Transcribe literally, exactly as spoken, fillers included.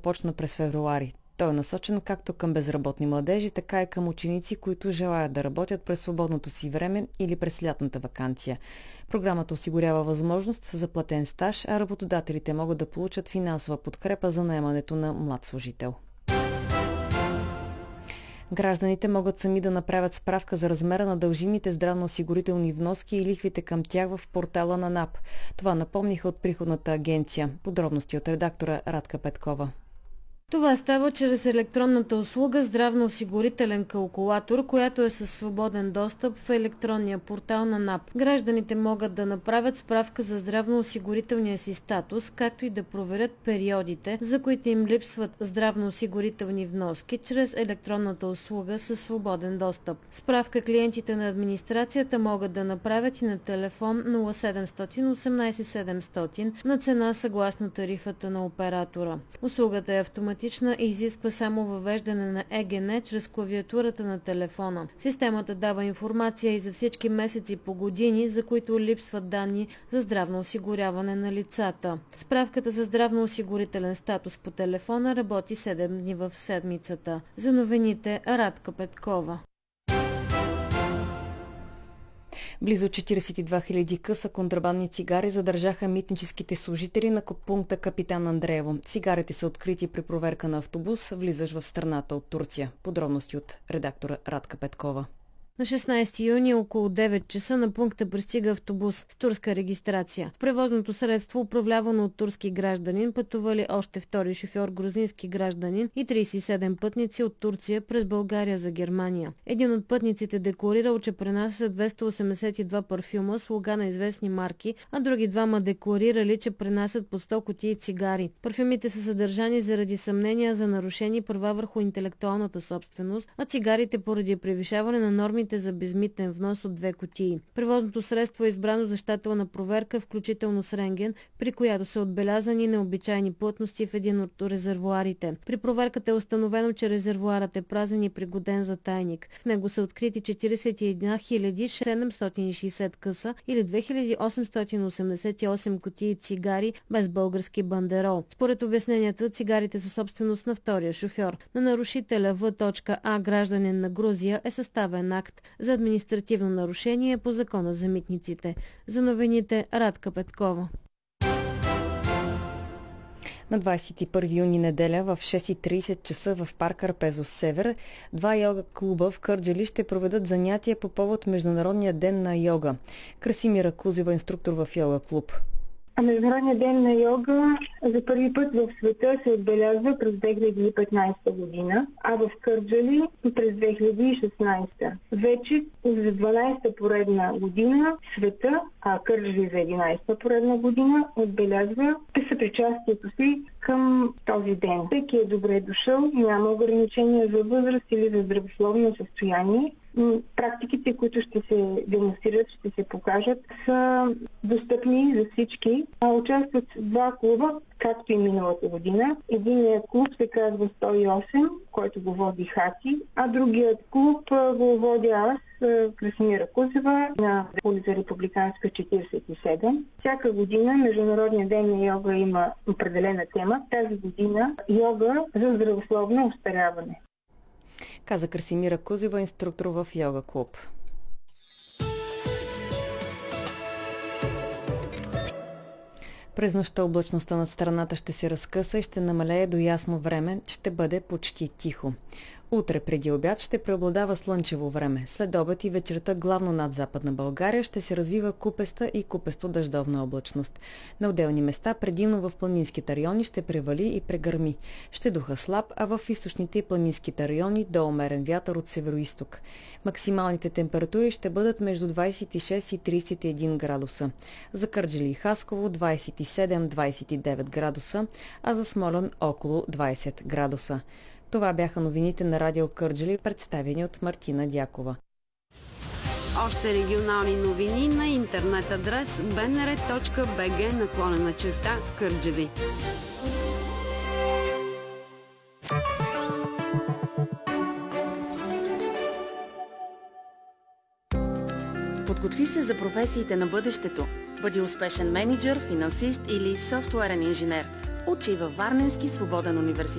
започна през февруари. Той е насочен както към безработни младежи, така и към ученици, които желаят да работят през свободното си време или през лятната ваканция. Програмата осигурява възможност за платен стаж, а работодателите могат да получат финансова подкрепа за наемането на млад служител. Гражданите могат сами да направят справка за размера на дължимите здравноосигурителни вноски и лихвите към тях в портала на НАП. Това напомниха от Приходната агенция. Подробности от редактора Радка Петкова. Това става чрез електронната услуга здравноосигурителен калкулатор, която е със свободен достъп в електронния портал на НАП. Гражданите могат да направят справка за здравноосигурителния си статус, както и да проверят периодите, за които им липсват здравноосигурителни вноски, чрез електронната услуга със свободен достъп. Справка клиентите на администрацията могат да направят и на телефон нула седемстотин осемнайсет седемстотин на цена съгласно тарифата на оператора. Услугата е автоматична и изисква само въвеждане на Е Г Н чрез клавиатурата на телефона. Системата дава информация и за всички месеци по години, за които липсват данни за здравно осигуряване на лицата. Справката за здравноосигурителен статус по телефона работи седем дни в седмицата. За новините Радка Петкова. Близо четирийсет и две хиляди къса контрабандни цигари задържаха митническите служители на пункта Капитан Андреево. Цигарите са открити при проверка на автобус, влизащ в страната от Турция. Подробности от редактора Радка Петкова. На шестнайсети юни около девет часа на пункта пристига автобус с турска регистрация. В превозното средство, управлявано от турски гражданин, пътували още втори шофьор, грузински гражданин и трийсет и седем пътници от Турция през България за Германия. Един от пътниците декларирал, че пренася двеста осемдесет и два парфюма с лога на известни марки, а други двама декларирали, че пренасят по сто кутии цигари. Парфюмите са съдържани заради съмнения за нарушени права върху интелектуалната собственост, а цигарите поради превишаване на нормите за безмитен внос от две кутии. Превозното средство е избрано за щателна проверка, включително с рентген, при която са отбелязани необичайни плътности в един от резервоарите. При проверката е установено, че резервоарът е празен и пригоден за тайник. В него са открити четирийсет и една хиляди седемстотин и шейсет къса или две хиляди осемстотин осемдесет и осем кутии цигари без български бандерол. Според обясненията, цигарите са собственост на втория шофьор. На нарушителя В А, гражданин на Грузия, е съставен акт за административно нарушение по Закона за митниците. За новините Радка Петкова. На двайсет и първи юни неделя в шест и трийсет часа в парк Арпезос Север два йога клуба в Кърджали ще проведат занятия по повод Международния ден на йога. Красимира Кузева, инструктор в йога клуб. А Международният ден на йога за първи път в света се отбелязва през две хиляди и петнайсета година, а в Кърджали през две хиляди и шестнайсета. Вече за дванайсета поредна година света, а Кърджали за единайсета поредна година, отбелязва съпричастието си към този ден. Всеки е добре дошъл, няма ограничения за възраст или за здравословно състояние. Практиките, които ще се демонстрират, ще се покажат, са достъпни за всички. Участват два клуба, както и миналата година. Единият клуб се казва сто и осем, който го води Хати, а другият клуб го водя аз, Красимира Кузева, на улица Републиканска четирийсет и седем. Всяка година Международният ден на йога има определена тема. Тази година йога за здравословно остаряване. Каза Красимира Кузева, инструктор в йога клуб. През нощта облачността над страната ще се разкъса и ще намалее до ясно време. Ще бъде почти тихо. Утре преди обяд ще преобладава слънчево време. След обед и вечерта главно над Западна България ще се развива купеста и купесто-дъждовна облачност. На отделни места, предимно в планинските райони, ще превали и прегърми. Ще духа слаб, а в източните и планинските райони до умерен вятър от североизток. Максималните температури ще бъдат между двайсет и шест и трийсет и един градуса. За Кърджали и Хасково двайсет и седем до двайсет и девет градуса, а за Смолян около двайсет градуса. Това бяха новините на Радио Кърджали, представени от Мартина Дякова. Още регионални новини на интернет адрес би ен ар точка би джи наклонена черта Кърджали. Подготви се за професиите на бъдещето. Бъди успешен мениджър, финансист или софтуерен инженер. Учи във Варненски свободен университет.